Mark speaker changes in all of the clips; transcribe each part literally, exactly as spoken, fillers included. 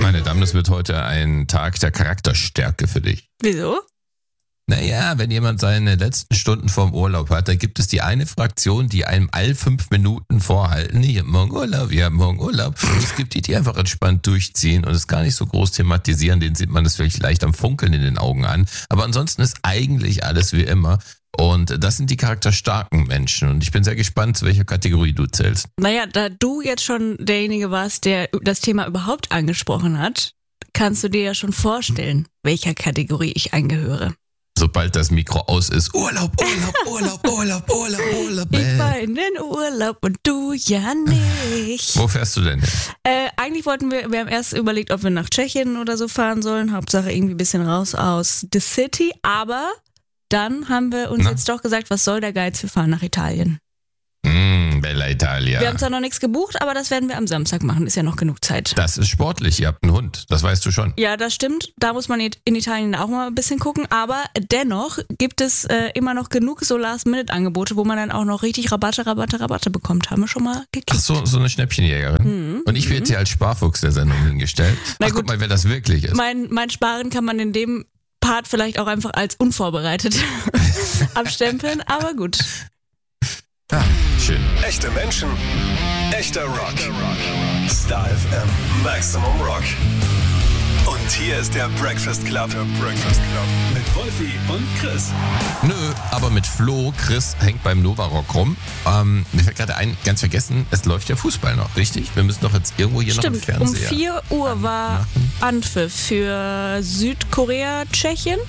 Speaker 1: Meine Damen, das wird heute ein Tag der Charakterstärke für dich.
Speaker 2: Wieso?
Speaker 1: Naja, wenn jemand seine letzten Stunden vorm Urlaub hat, dann gibt es die eine Fraktion, die einem all fünf Minuten vorhalten, ich hab morgen Urlaub, wir haben morgen Urlaub. Und es gibt die, die einfach entspannt durchziehen und es gar nicht so groß thematisieren, denen sieht man das vielleicht leicht am Funkeln in den Augen an. Aber ansonsten ist eigentlich alles wie immer. Und das sind die charakterstarken Menschen. Und ich bin sehr gespannt, zu welcher Kategorie du zählst.
Speaker 2: Naja, da du jetzt schon derjenige warst, der das Thema überhaupt angesprochen hat, kannst du dir ja schon vorstellen, welcher Kategorie ich eingehöre.
Speaker 1: Sobald das Mikro aus ist, Urlaub, Urlaub, Urlaub, Urlaub, Urlaub, Urlaub.
Speaker 2: Ich war in den Urlaub und du ja nicht.
Speaker 1: Wo fährst du denn hin?
Speaker 2: Äh, eigentlich wollten wir, wir haben erst überlegt, ob wir nach Tschechien oder so fahren sollen. Hauptsache irgendwie ein bisschen raus aus the city. Aber dann haben wir uns
Speaker 1: Na?
Speaker 2: jetzt doch gesagt, was soll der Geiz, wir fahren nach Italien.
Speaker 1: Mm, Bella Italia.
Speaker 2: Wir haben zwar noch nichts gebucht, aber das werden wir am Samstag machen. Ist ja noch genug Zeit.
Speaker 1: Das ist sportlich, ihr habt einen Hund, das weißt du schon.
Speaker 2: Ja, das stimmt. Da muss man in Italien auch mal ein bisschen gucken. Aber dennoch gibt es äh, immer noch genug so Last-Minute-Angebote, wo man dann auch noch richtig Rabatte, Rabatte, Rabatte bekommt. Haben wir schon mal gekickt.
Speaker 1: Ach so, so eine Schnäppchenjägerin.
Speaker 2: Mhm.
Speaker 1: Und ich werde hier als Sparfuchs der Sendung hingestellt.
Speaker 2: Na
Speaker 1: Ach,
Speaker 2: gut.
Speaker 1: guck mal, wer das wirklich ist.
Speaker 2: Mein, mein Sparen kann man in dem Part vielleicht auch einfach als unvorbereitet abstempeln. Aber gut.
Speaker 1: Ah, schön.
Speaker 3: Echte Menschen, echter Rock. Star F M, Maximum Rock. Und hier ist der Breakfast Club. Der Breakfast Club. Mit Wolfi und Chris.
Speaker 1: Nö, aber mit Flo, Chris hängt beim Nova Rock rum. Ähm, mir fällt gerade ein, ganz vergessen, es läuft ja Fußball noch, richtig? Wir müssen doch jetzt irgendwo hier
Speaker 2: Stimmt,
Speaker 1: noch im
Speaker 2: um
Speaker 1: Fernseher.
Speaker 2: vier Uhr war Anpfiff für Südkorea, Tschechien.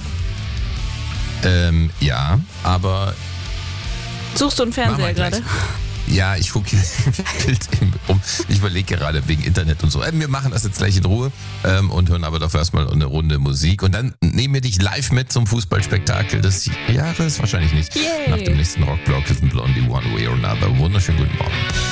Speaker 1: Ähm, ja, aber
Speaker 2: Suchst du einen
Speaker 1: Machen wir
Speaker 2: Fernseher
Speaker 1: gleich.
Speaker 2: gerade?
Speaker 1: Ja, ich gucke Bild um. Ich überlege gerade wegen Internet und so. Ähm, wir machen das jetzt gleich in Ruhe ähm, und hören aber doch erstmal eine Runde Musik. Und dann nehmen wir dich live mit zum Fußballspektakel des Jahres. Wahrscheinlich nicht.
Speaker 2: Yay.
Speaker 1: Nach dem nächsten Rockblock ist ein Blondie One Way or Another. Wunderschönen guten Morgen.